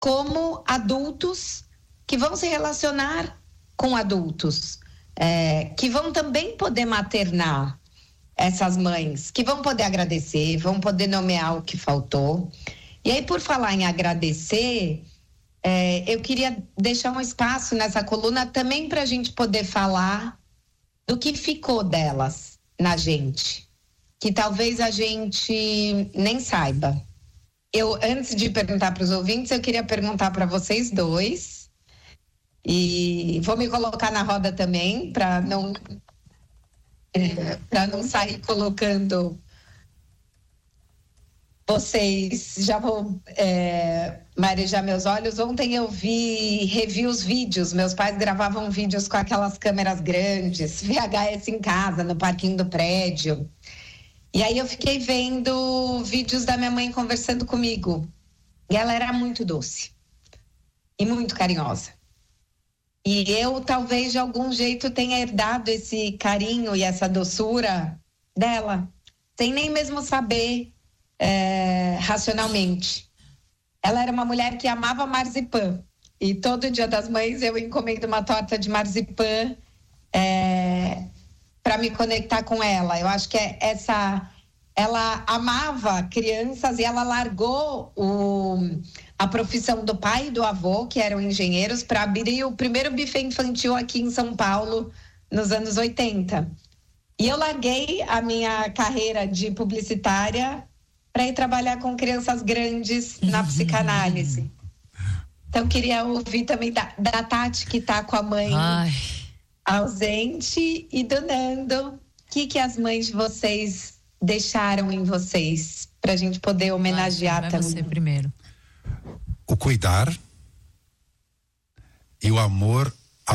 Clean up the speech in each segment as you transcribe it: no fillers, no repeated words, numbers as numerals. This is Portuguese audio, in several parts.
como adultos que vão se relacionar com adultos, que vão também poder maternar essas mães, que vão poder agradecer, vão poder nomear o que faltou. E aí, por falar em agradecer, eu queria deixar um espaço nessa coluna também para a gente poder falar do que ficou delas na gente, que talvez a gente nem saiba. Antes de perguntar para os ouvintes, eu queria perguntar para vocês dois, e vou me colocar na roda também, para não sair colocando vocês. Já vou marejar meus olhos. Ontem eu revi os vídeos. Meus pais gravavam vídeos com aquelas câmeras grandes, VHS em casa, no parquinho do prédio. E aí eu fiquei vendo vídeos da minha mãe conversando comigo. E ela era muito doce e muito carinhosa. E eu talvez de algum jeito tenha herdado esse carinho e essa doçura dela, sem nem mesmo saber racionalmente. Ela era uma mulher que amava marzipan. E todo Dia das Mães eu encomendo uma torta de marzipan para me conectar com ela. Eu acho que ela amava crianças e ela largou a profissão do pai e do avô, que eram engenheiros, para abrir o primeiro buffet infantil aqui em São Paulo, nos anos 80. E eu larguei a minha carreira de publicitária para ir trabalhar com crianças grandes na psicanálise. Então, queria ouvir também da Tati, que está com a mãe ausente, e do Nando, o que as mães de vocês deixaram em vocês, para a gente poder homenagear também. Você primeiro. O cuidar e o amor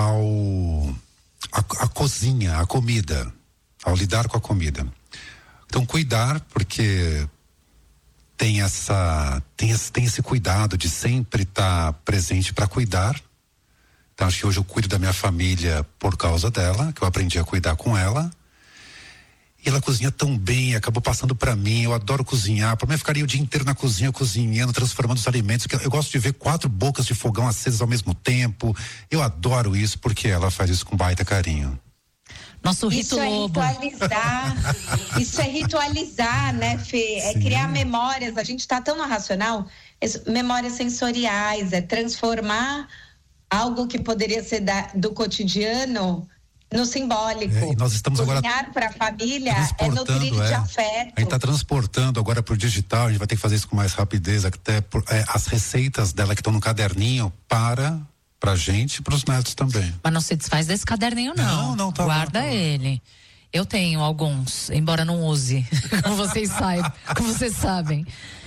à cozinha, à comida, ao lidar com a comida. Então, cuidar, porque tem esse cuidado de sempre estar presente para cuidar. Então, acho que hoje eu cuido da minha família por causa dela, que eu aprendi a cuidar com ela. E ela cozinha tão bem, acabou passando para mim. Eu adoro cozinhar. Para mim, eu ficaria o dia inteiro na cozinha, cozinhando, transformando os alimentos. Eu gosto de ver 4 bocas de fogão acesas ao mesmo tempo. Eu adoro isso, porque ela faz isso com baita carinho. Nosso rito lobo. Isso é ritualizar, né, Fê? É criar memórias. A gente está tão no racional, memórias sensoriais, é transformar algo que poderia ser do cotidiano no simbólico. E nós estamos cozinhar para a família é nutrir de afeto. A gente está transportando agora para o digital. A gente vai ter que fazer isso com mais rapidez, até as receitas dela que estão no caderninho pra gente e pros netos também. Mas não se desfaz desse caderninho, não. Não, tá. Guarda ele. Eu tenho alguns, embora não use, como vocês sabem.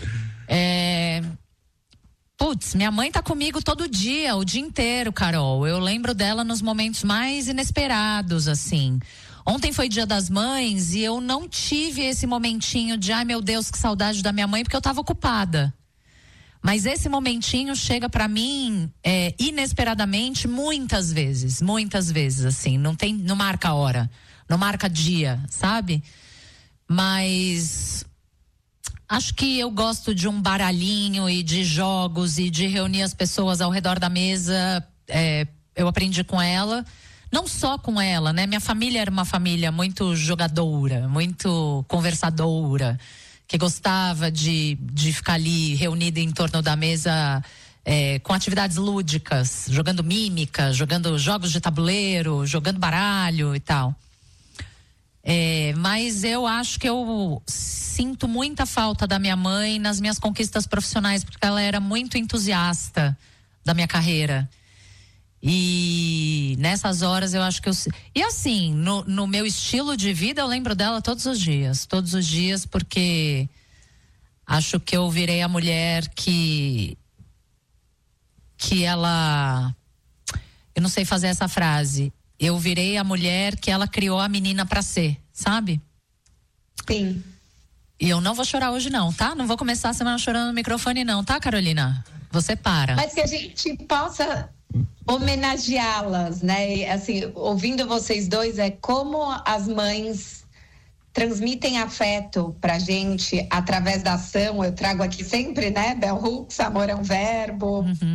Putz, minha mãe tá comigo todo dia, o dia inteiro, Carol. Eu lembro dela nos momentos mais inesperados, assim. Ontem foi Dia das Mães e eu não tive esse momentinho de, ai meu Deus, que saudade da minha mãe, porque eu tava ocupada. Mas esse momentinho chega pra mim inesperadamente muitas vezes, assim. Não marca hora, não marca dia, sabe? Mas acho que eu gosto de um baralhinho e de jogos e de reunir as pessoas ao redor da mesa. Eu aprendi com ela, não só com ela, né? Minha família era uma família muito jogadora, muito conversadora, que gostava de ficar ali reunida em torno da mesa com atividades lúdicas, jogando mímica, jogando jogos de tabuleiro, jogando baralho e tal. Mas eu acho que eu sinto muita falta da minha mãe nas minhas conquistas profissionais, porque ela era muito entusiasta da minha carreira. E nessas horas eu acho que e assim, no meu estilo de vida eu lembro dela todos os dias, porque acho que eu virei a mulher que ela, eu não sei fazer essa frase, eu virei a mulher que ela criou a menina pra ser, sabe? Sim. E eu não vou chorar hoje não, tá? Não vou começar a semana chorando no microfone não, tá, Carolina? Você para. Mas que a gente possa homenageá-las, né? E, assim, ouvindo vocês dois, como as mães transmitem afeto pra gente através da ação. Eu trago aqui sempre, né? Bell Hooks, amor é um verbo.